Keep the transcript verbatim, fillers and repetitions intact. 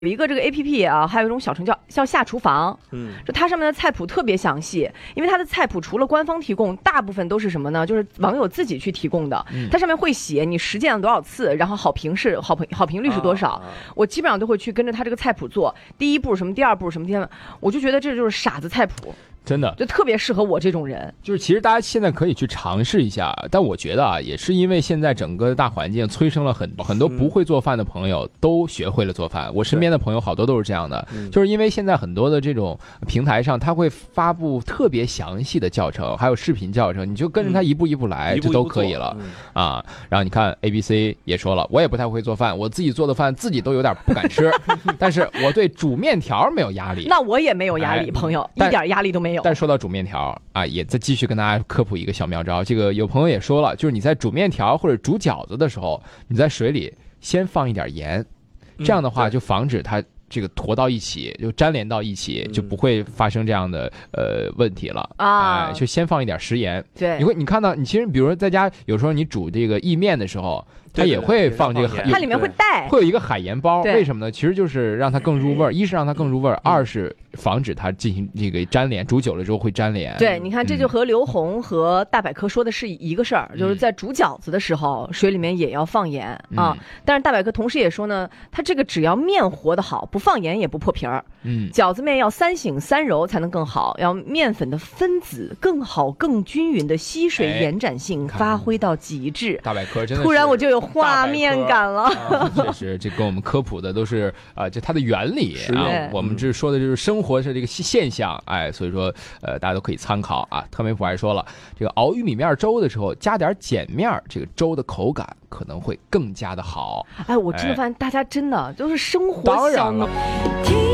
有一个这个 A P P 啊，还有一种小程叫叫下厨房，嗯，就它上面的菜谱特别详细，因为它的菜谱除了官方提供，大部分都是什么呢？就是网友自己去提供的。嗯、它上面会写你实践了多少次，然后好评是好评好评率是多少。啊啊、我基本上都会去跟着它这个菜谱做，第一步什么，第二步什么，第三步，我就觉得这就是傻子菜谱。 真的就特别适合我这种人， 就是其实大家现在可以去尝试一下，但我觉得啊，也是因为现在整个大环境催生了很很多不会做饭的朋友都学会了做饭。我身边的朋友好多都是这样的，就是因为现在很多的这种平台上，他会发布特别详细的教程，还有视频教程，你就跟着他一步一步来，就都可以了啊。然后你看 A B C 也说了，我也不太会做饭，我自己做的饭自己都有点不敢吃，但是我对煮面条没有压力。 那我也没有压力，朋友一点压力都没有。 但说到煮面条啊，也再继续跟大家科普一个小妙招。这个有朋友也说了，就是你在煮面条或者煮饺子的时候，你在水里先放一点盐，这样的话就防止它这个坨到一起，就粘连到一起，就不会发生这样的呃问题了啊、呃。就先放一点食盐。 对， 你会你看到你其实比如说在家有时候你煮这个意面的时候。它也会放这个海， 它里面会带， 会有一个海盐包，为什么呢？其实就是让它更入味儿，一是让它更入味儿，二是防止它进行这个粘连，煮久了之后会粘连。 对，你看这就和刘红和大百科说的是一个事儿，嗯、就是在煮饺子的时候，水里面也要放盐、嗯、啊。但是大百科同时也说呢，它这个只要面和的好，不放盐也不破皮儿。嗯，饺子面要三醒三揉才能更好，要面粉的分子更好、更均匀的吸水延展性发挥到极致。 大百科真的， 突然我就有画面感了。 啊、确实，这跟我们科普的都是啊、呃，就它的原理啊，我们这说的就是生活是这个现象，哎，所以说呃，大家都可以参考啊。特美普还说了，这个熬玉米面粥的时候加点碱面，这个粥的口感可能会更加的好。 哎，我真的发现大家真的都是生活当然了。